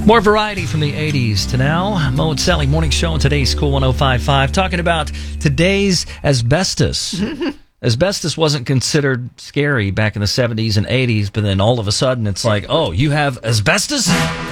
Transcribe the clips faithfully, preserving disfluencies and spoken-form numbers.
More variety from the eighties to now. Mo and Sally Morning Show on today's Cool one oh five point five talking about today's asbestos. Asbestos wasn't considered scary back in the seventies and eighties, but then all of a sudden it's like, oh, you have asbestos?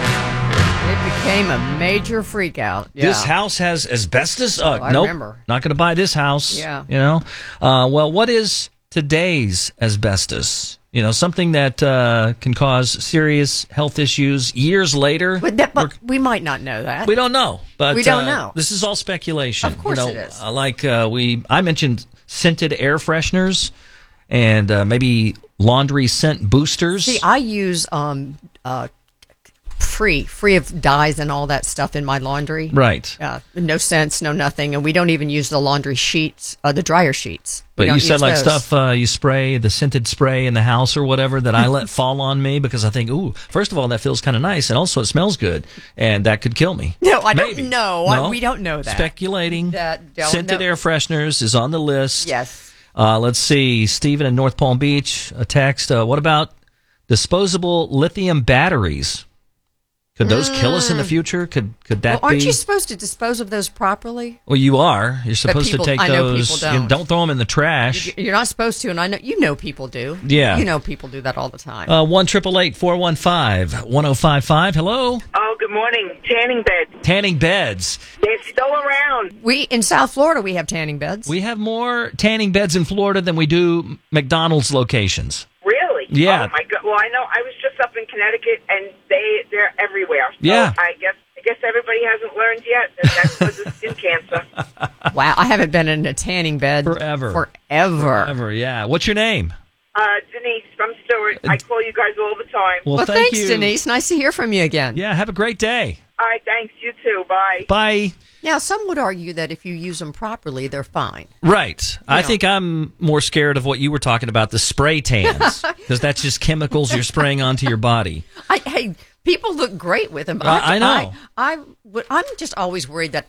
It became a major freak out. Yeah. This house has asbestos? Uh, Oh, I nope, remember. not going to buy this house. Yeah. You know? Uh, well, what is today's asbestos? You know, something that uh, can cause serious health issues years later. But, that, but we might not know that. We don't know. But We don't uh, know. This is all speculation. Of course you know, it is. uh, like uh, we, I mentioned scented air fresheners and uh, maybe laundry scent boosters. See, I use um, uh, free, free of dyes and all that stuff in my laundry. Right. Uh, no scents, no nothing, and we don't even use the laundry sheets, uh, the dryer sheets. We But don't you said use like those. stuff uh, you spray, the scented spray in the house or whatever that I let fall on me because I think, ooh, first of all, that feels kind of nice, and also it smells good, and that could kill me. No, I Maybe. don't know. No? I, we don't know that. Speculating. That don't Scented know. air fresheners is on the list. Yes. Uh, let's see. Stephen in North Palm Beach, a text. Uh, what about disposable lithium batteries? Could those kill us in the future? Could could that Well, aren't be? you supposed to dispose of those properly? Well, you are. You're supposed people- to take I know those. people you don't. don't throw them in the trash. You're not supposed to, and I know you know people do. Yeah. You know people do that all the time. Uh, one triple eight four one five one zero five five. Hello, Oh, good morning. Tanning beds. tanning beds. They're still around. we in South Florida we have tanning beds. We have more tanning beds in Florida than we do McDonald's locations. Really? Yeah. Oh, my God. Well, I know. I was just up in Connecticut, and they, they're everywhere. So Yeah. I guess I guess everybody hasn't learned yet that that's causes skin cancer. Wow, I haven't been in a tanning bed Forever. Forever. Ever, yeah. What's your name? Uh, Denise from Stewart. I call you guys all the time. Well, Well, thank thanks, you. Denise. Nice to hear from you again. Yeah, have a great day. All right, thanks. You too. Bye. Bye. Now, some would argue that if you use them properly, they're fine. Right. I know. think I'm more scared of what you were talking about, the spray tans, because that's just chemicals you're spraying onto your body. I, hey, people look great with them. I- I know. I, I would, I'm just always worried that